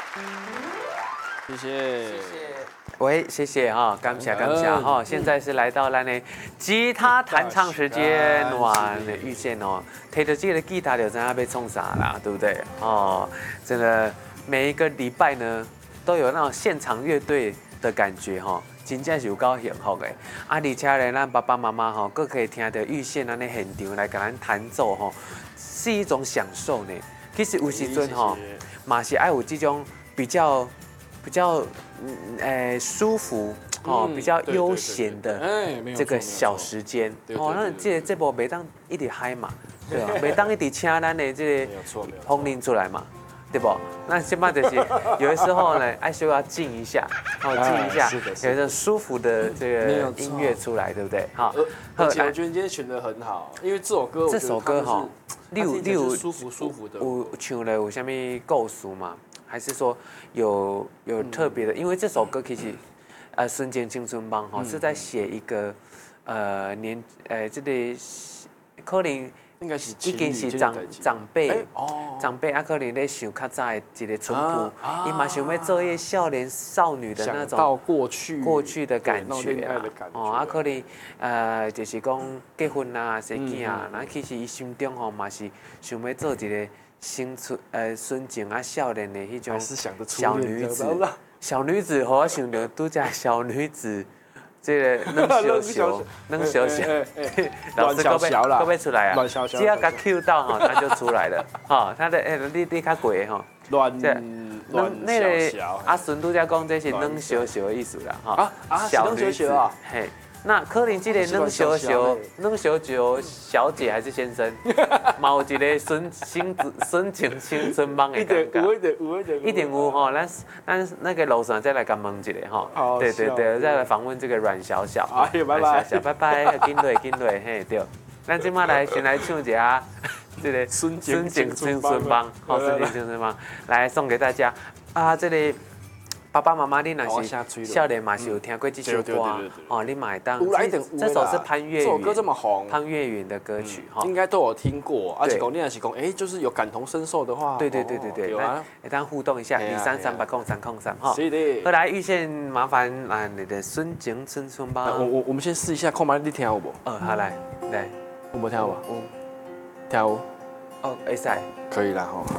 谢谢。 谢谢。喂，谢谢哈，感谢哈。现在是来到咱的吉他弹唱时间，哇，遇见哦，提着这个吉他就知道要创啥啦，对不对？哦，真的每一个礼拜呢，都有那种现场乐队的感觉哈。真正是有够幸福的，而且呢，咱爸爸妈妈吼，更可以听到玉宪咱的现场来给咱弹奏吼，是一种享受呢。其实有时阵吼，嘛是爱有这种比较舒服哦，比较悠闲的这个小时间哦，那这部每当一直嗨嘛，对吧？每当一直请咱的这个风铃出来嘛。对不？那现在就是有的时候呢，爱需要静一下，哦，静一下，有一种舒服的这个音乐出来，对不对？好， 而且我觉得你今天选的很好，因为这首歌哈， 例如舒服的， 有唱了有什么故事吗？还是说有特别的？因为这首歌其实孙坚青春帮哈是在写一个这个可能。 应该是已经是长辈啊，可能咧想较早的一个淳朴，伊嘛想要做一少年少女的那种过去的感觉啊，哦，啊可能就是讲结婚啊、生囝啊，那其实伊心中吼嘛是想要做一个纯情啊少年的迄种小女子，小女子，我想到拄则小女子。这个能小，老师都被出来啊！只要给 Q 到哈，他就出来了。哈，他的你较贵哈。那个阿顺拄则讲这是冷小小的意思啦哈。小女子啊，嘿。那可能这个冷小小姐还是先生，有一个纯情青春帮的感觉，一定有哈。咱那个楼上再来问一下哈。对，再来访问这个阮小小。 拜拜，紧落嘿对。咱今麦先来唱一下这个纯情青春帮，好，纯情青春帮来送给大家啊，这里。爸爸妈妈，你若是少年嘛是有听过这首歌哦，你买当这首是潘越云， 这首歌这么红， 潘越云的歌曲哈， 应该都有听过。而且讲你若是讲，就是有感同身受的话， 对，来当互动一下，233803303哈。 是的。 后来遇见麻烦你的孙景春春吧。 我们先试一下，看嘛你听有无？ 好来， 有无听有无？听有。 哦，会使。 可以啦吼。